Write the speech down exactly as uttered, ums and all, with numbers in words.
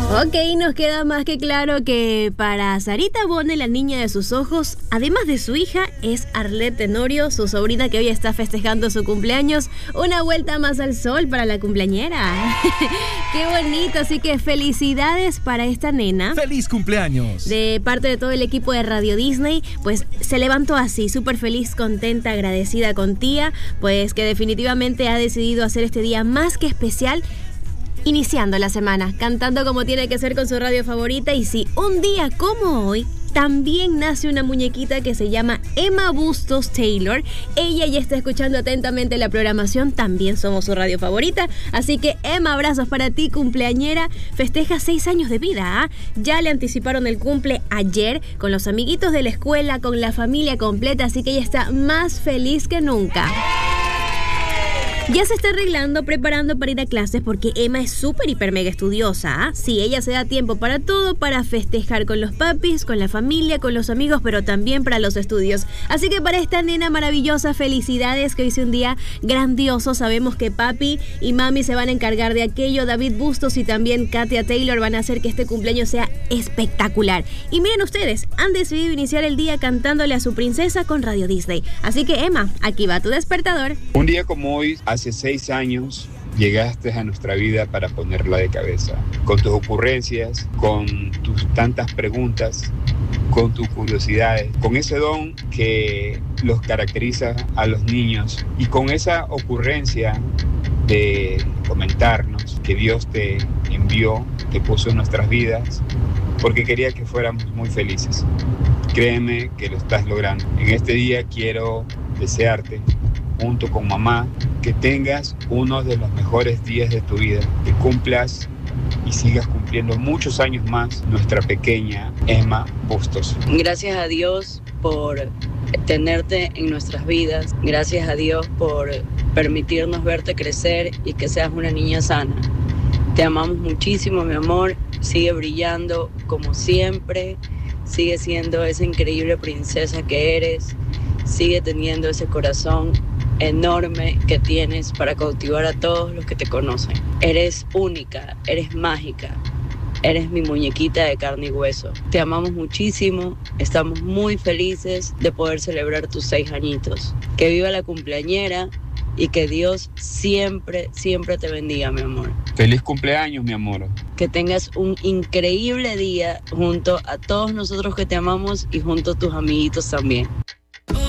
Ok, nos queda más que claro que para Sarita Bone, la niña de sus ojos, además de su hija, es Arlette Tenorio, su sobrina que hoy está festejando su cumpleaños. Una vuelta más al sol para la cumpleañera. Qué bonito, así que felicidades para esta nena. ¡Feliz cumpleaños! De parte de todo el equipo de Radio Disney, pues se levantó así, súper feliz, contenta, agradecida con tía, pues que definitivamente ha decidido hacer este día más que especial, iniciando la semana, cantando como tiene que ser con su radio favorita. Y sí, un día como hoy, también nace una muñequita que se llama Emma Bustos Taylor. Ella ya está escuchando atentamente la programación, también somos su radio favorita. Así que Emma, abrazos para ti, cumpleañera. Festeja seis años de vida, ¿eh? Ya le anticiparon el cumple ayer con los amiguitos de la escuela, con la familia completa, así que ella está más feliz que nunca. Ya se está arreglando, preparando para ir a clases porque Emma es súper, hiper, mega estudiosa. ¿eh? Sí, ella se da tiempo para todo, para festejar con los papis, con la familia, con los amigos, pero también para los estudios. Así que para esta nena maravillosa, felicidades, que hoy es un día grandioso. Sabemos que papi y mami se van a encargar de aquello. David Bustos y también Katia Taylor van a hacer que este cumpleaños sea espectacular. Y miren ustedes, han decidido iniciar el día cantándole a su princesa con Radio Disney. Así que Emma, aquí va tu despertador. Un día como hoy, hace seis años, llegaste a nuestra vida para ponerla de cabeza, con tus ocurrencias, con tus tantas preguntas, con tus curiosidades, con ese don que los caracteriza a los niños y con esa ocurrencia de comentarnos que Dios te envió, te puso en nuestras vidas, porque quería que fuéramos muy felices. Créeme que lo estás logrando. En este día quiero desearte, junto con mamá, que tengas uno de los mejores días de tu vida, que cumplas y sigas cumpliendo muchos años más nuestra pequeña Emma Bustos. Gracias a Dios por tenerte en nuestras vidas, gracias a Dios por permitirnos verte crecer y que seas una niña sana. Te amamos muchísimo, mi amor, sigue brillando como siempre, sigue siendo esa increíble princesa que eres, sigue teniendo ese corazón enorme que tienes para cautivar a todos los que te conocen. Eres única, eres mágica, eres mi muñequita de carne y hueso. Te amamos muchísimo, estamos muy felices de poder celebrar tus seis añitos. Que viva la cumpleañera y que Dios siempre, siempre te bendiga, mi amor. Feliz cumpleaños, mi amor. Que tengas un increíble día junto a todos nosotros que te amamos y junto a tus amiguitos también.